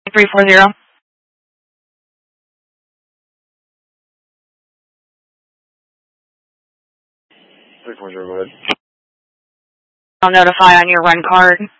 340. 340, go ahead. I'll notify on your run card.